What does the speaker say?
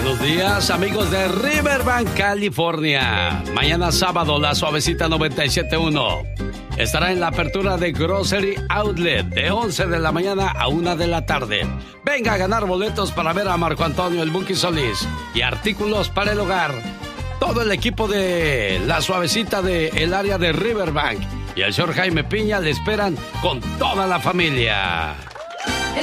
Buenos días, amigos de Riverbank, California. Mañana sábado, la Suavecita 97.1 estará en la apertura de Grocery Outlet de 11 de la mañana a 1 de la tarde. Venga a ganar boletos para ver a Marco Antonio el Buki Solís y artículos para el hogar. Todo el equipo de la Suavecita del área de Riverbank y el señor Jaime Piña le esperan con toda la familia.